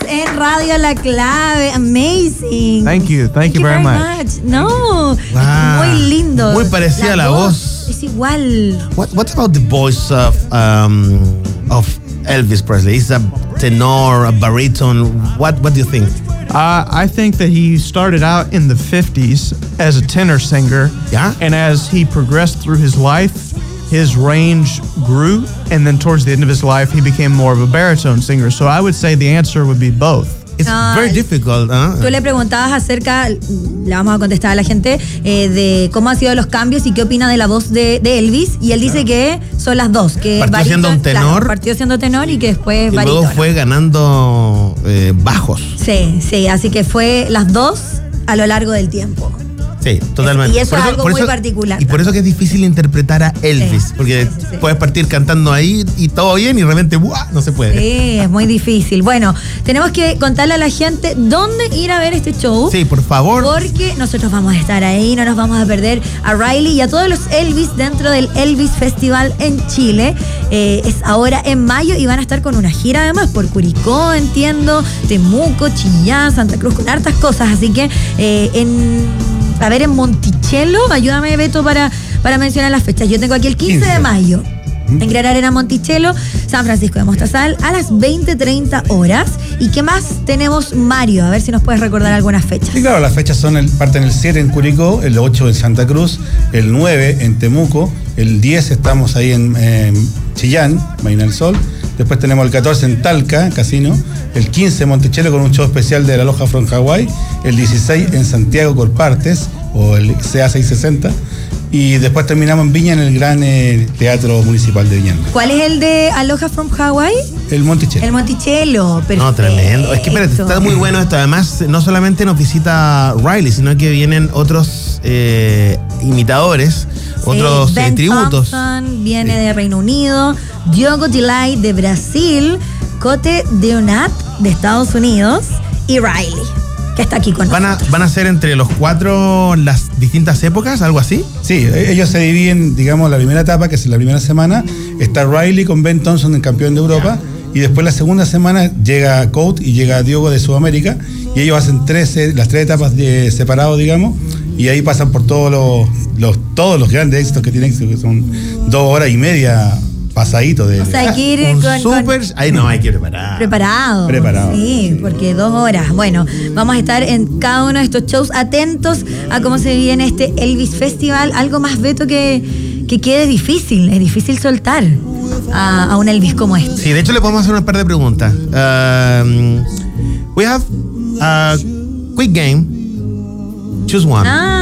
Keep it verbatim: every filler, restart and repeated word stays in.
en Radio La Clave. Amazing. Thank you, thank, thank you very, very much. much. No, wow. es muy lindo. Muy parecida la a la voz. voz. Es igual. What What about the voice of um of Elvis Presley? Is a tenor, a baritone? What What do you think? Uh, I think that he started out in the fifties as a tenor singer. Yeah. And as he progressed through his life, his range grew, and then towards the end of his life, he became more of a baritone singer. So I would say the answer would be both. It's Ah, very difficult, huh? Tú le preguntabas acerca, le vamos a contestar a la gente, eh, de cómo han sido los cambios y qué opina de la voz de, de Elvis. Y él dice que son las dos. Que Partió barítono- siendo un tenor. Claro, partió siendo tenor y que después Y barítono. luego fue ganando eh, bajos. Sí, sí, así que fue las dos a lo largo del tiempo. Sí, totalmente. Y eso es algo muy particular. Y por eso que es difícil interpretar a Elvis, Sí, porque sí, sí. puedes partir cantando ahí y todo bien y de repente ¡buah! No se puede. Sí, es muy difícil. Bueno, tenemos que contarle a la gente dónde ir a ver este show. Sí, por favor. Porque nosotros vamos a estar ahí, no nos vamos a perder a Riley y a todos los Elvis dentro del Elvis Festival en Chile. Eh, es ahora en mayo y van a estar con una gira además por Curicó, entiendo, Temuco, Chillán, Santa Cruz, con hartas cosas. Así que eh, en... A ver, en Monticello, ayúdame Beto para, para mencionar las fechas. Yo tengo aquí el quince de mayo. En Gran Arena Monticello, San Francisco de Mostazal, a las veinte treinta horas. ¿Y qué más tenemos, Mario? A ver si nos puedes recordar algunas fechas. Sí, claro, las fechas son el, parten el siete en Curicó, el ocho en Santa Cruz, el nueve en Temuco, el diez estamos ahí en eh, Chillán, Marina del Sol. Después tenemos el catorce en Talca, Casino, el quince en Monticello con un show especial de la Aloha from Hawaii, el dieciséis en Santiago Corpartes, o el C A seiscientos sesenta, y después terminamos en Viña en el Gran eh, Teatro Municipal de Viña. ¿Cuál es el de Aloha from Hawaii? El Monticello. El Monticello, perfecto. No, tremendo. Es que espérate, está muy bueno esto. Además, no solamente nos visita Riley, sino que vienen otros eh, imitadores, Sí, otros Ben eh, tributos. Thompson viene Sí. de Reino Unido, Diogo Delay de Brasil, Cote Deonat de Estados Unidos y Riley, que está aquí con ¿Van a, nosotros. ¿Van a ser entre los cuatro las distintas épocas, algo así? Sí, ellos se dividen, digamos, la primera etapa, que es la primera semana, está Riley con Ben Thompson, el campeón de Europa, y después la segunda semana llega Cote y llega Diogo de Sudamérica, y ellos hacen trece, las tres etapas de separado, digamos, y ahí pasan por todos los, los, todos los grandes éxitos que tienen, que son dos horas y media pasadito de... O sea, hay que ir Un con, con- super... Ahí no, hay que preparar. Preparado. Preparado. Sí, porque dos horas. Bueno, vamos a estar en cada uno de estos shows atentos a cómo se viene este Elvis Festival. Algo más, Beto, que, que quede difícil. Es difícil soltar a, a un Elvis como este. Sí, de hecho le podemos hacer un par de preguntas. Um, we have a quick game. Choose one. Ah.